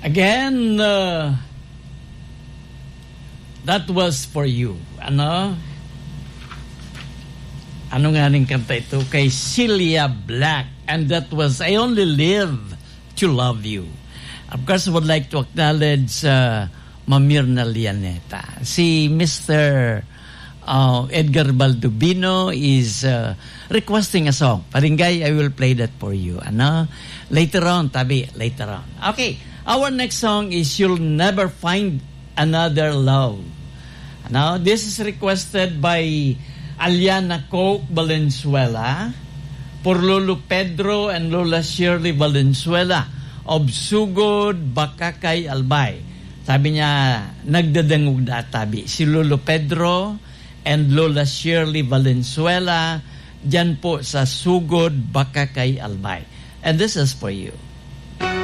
Again, that was for you. Ano nga ning kanta ito? Kay Celia Black. And that was I Only Live to Love You. Of course, I would like to acknowledge Mamirna Lianeta. Si Mr. Edgar Baldubino is requesting a song. Paringay, I will play that for you. Later on, later on. Okay, our next song is You'll Never Find Another Love. This is requested by Aliana Coke Valenzuela for Lolo Pedro and Lola Shirley Valenzuela of Sugod, Bakakay, Albay. Sabi niya, nagdadangog na tabi. Si Lolo Pedro and Lola Shirley Valenzuela dyan po sa Sugod, Bakakay, Albay. And this is for you.